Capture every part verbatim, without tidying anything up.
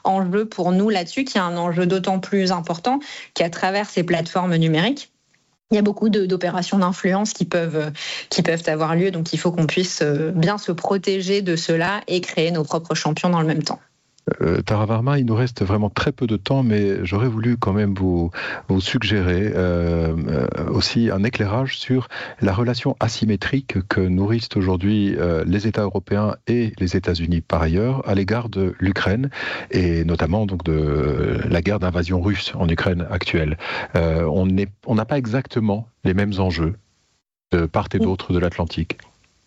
enjeu pour nous là-dessus, qui est un enjeu d'autant plus important qu'à travers ces plateformes numériques, il y a beaucoup de, d'opérations d'influence qui peuvent, qui peuvent avoir lieu, donc il faut qu'on puisse bien se protéger de cela et créer nos propres champions dans le même temps. Euh, Tara Varma, il nous reste vraiment très peu de temps, mais j'aurais voulu quand même vous, vous suggérer euh, euh, aussi un éclairage sur la relation asymétrique que nourrissent aujourd'hui euh, les États européens et les États-Unis par ailleurs à l'égard de l'Ukraine et notamment donc de la guerre d'invasion russe en Ukraine actuelle. Euh, on n'est, on n'a pas exactement les mêmes enjeux de part et d'autre de l'Atlantique.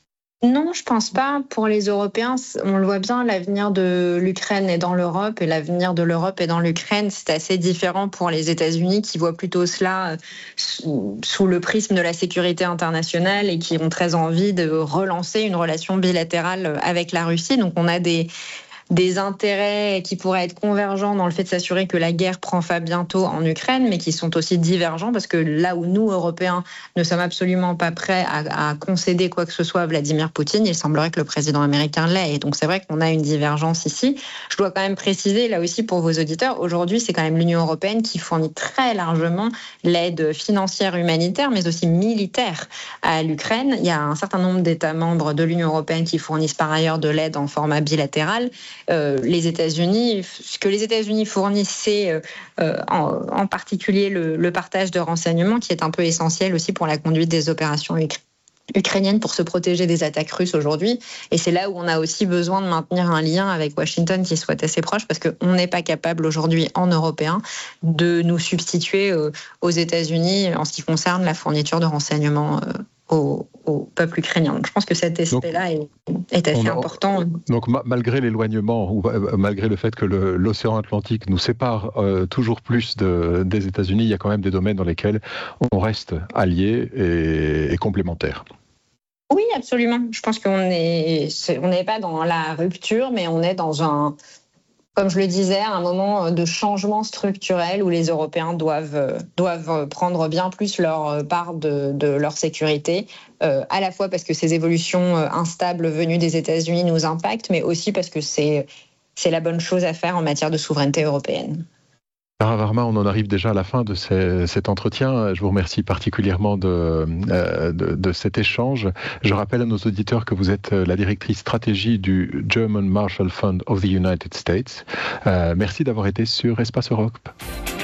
Non, je pense pas. Pour les Européens, on le voit bien, l'avenir de l'Ukraine est dans l'Europe et l'avenir de l'Europe est dans l'Ukraine. C'est assez différent pour les États-Unis qui voient plutôt cela sous le prisme de la sécurité internationale et qui ont très envie de relancer une relation bilatérale avec la Russie. Donc on a des des intérêts qui pourraient être convergents dans le fait de s'assurer que la guerre prend fin bientôt en Ukraine, mais qui sont aussi divergents parce que là où nous, Européens, ne sommes absolument pas prêts à, à concéder quoi que ce soit à Vladimir Poutine, il semblerait que le président américain l'ait. Et donc c'est vrai qu'on a une divergence ici. Je dois quand même préciser, là aussi pour vos auditeurs, aujourd'hui c'est quand même l'Union européenne qui fournit très largement l'aide financière, humanitaire, mais aussi militaire à l'Ukraine. Il y a un certain nombre d'États membres de l'Union européenne qui fournissent par ailleurs de l'aide en format bilatéral. Euh, les États-Unis, ce que les États-Unis fournissent, c'est euh, en, en particulier le, le partage de renseignements qui est un peu essentiel aussi pour la conduite des opérations ukra- ukrainiennes pour se protéger des attaques russes aujourd'hui. Et c'est là où on a aussi besoin de maintenir un lien avec Washington qui soit assez proche parce qu'on n'est pas capable aujourd'hui en Européens de nous substituer euh, aux États-Unis en ce qui concerne la fourniture de renseignements euh, Au, au peuple ukrainien. Donc, je pense que cet aspect-là est, est assez a, important. Donc, ma, malgré l'éloignement, ou euh, malgré le fait que le, l'océan Atlantique nous sépare euh, toujours plus de, des États-Unis, il y a quand même des domaines dans lesquels on reste alliés et, et complémentaires. Oui, absolument. Je pense qu'on est, on n'est pas dans la rupture, mais on est dans un, comme je le disais, un moment de changement structurel où les Européens doivent, doivent prendre bien plus leur part de, de leur sécurité, euh, à la fois parce que ces évolutions instables venues des États-Unis nous impactent, mais aussi parce que c'est, c'est la bonne chose à faire en matière de souveraineté européenne. Tara Varma, on en arrive déjà à la fin de ces, cet entretien. Je vous remercie particulièrement de, de, de cet échange. Je rappelle à nos auditeurs que vous êtes la directrice stratégie du German Marshall Fund of the United States. Euh, merci d'avoir été sur Espace Europe.